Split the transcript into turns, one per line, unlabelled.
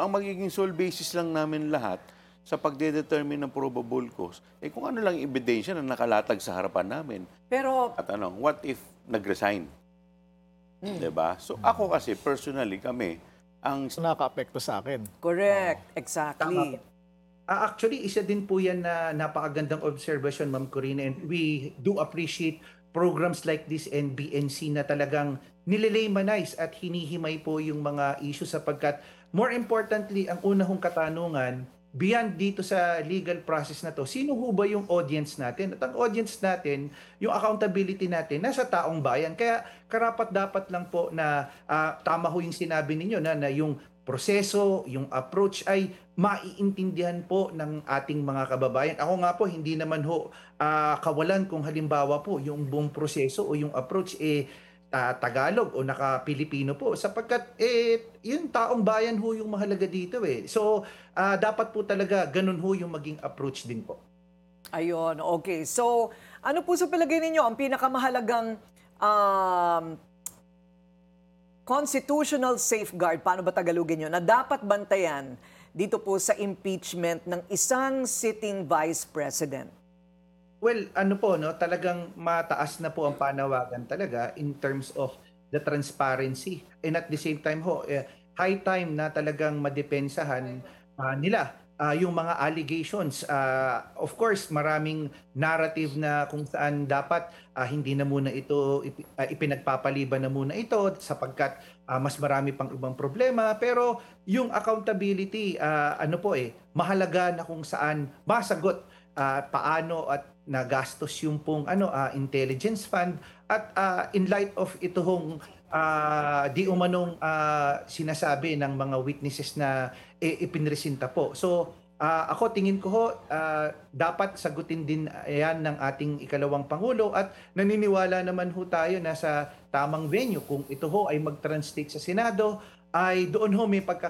ang magiging sole basis lang namin lahat sa pagde-determine ng probable cause, kung ano lang ebidensya na nakalatag sa harapan namin.
Pero,
At what if nag-resign? 'Di ba? So ako kasi, personally, kami, ang
Nakakaapekto sa akin.
correct,
Tama
exactly.
po. Actually, isa din po yan na napakagandang observation, Ma'am Corina, and we do appreciate programs like this and BNC na talagang nililaymanize at hinihimay po yung mga issue sapagkat more importantly, ang una hong katanungan, beyond dito sa legal process na to, sino ho ba yung audience natin? At ang audience natin, yung accountability natin, nasa taong bayan. Kaya karapat-dapat lang po na tama ho yung sinabi ninyo na yung proseso, yung approach ay maiintindihan po ng ating mga kababayan. Ako nga po, hindi naman ho kawalan kung halimbawa po yung buong proseso o yung approach Tagalog o naka-Pilipino po sapagkat yung taong bayan ho yung mahalaga dito eh. So dapat po talaga ganun ho yung maging approach din po.
Ayun, okay. So, ano po sa palagay ninyo ang pinakamahalagang um, constitutional safeguard, paano ba Tagalogin yun, na dapat bantayan dito po sa impeachment ng isang sitting vice president?
Well, ano po, no, talagang mataas na po ang panawagan talaga in terms of the transparency. And at the same time ho, high time na talagang madepensahan nila yung mga allegations. Of course, maraming narrative na kung saan dapat hindi na muna ito, ipinagpapaliban na muna ito sapagkat mas marami pang ibang problema. Pero yung accountability, ano po mahalaga na kung saan masagot paano at nagastos yung pong intelligence fund at in light of itong di umanong sinasabi ng mga witnesses na ipinresenta po. So ako tingin ko ho, dapat sagutin din yan ng ating ikalawang Pangulo at naniniwala naman ho tayo na sa tamang venue kung ito ho ay mag-translate sa Senado ay doon ho may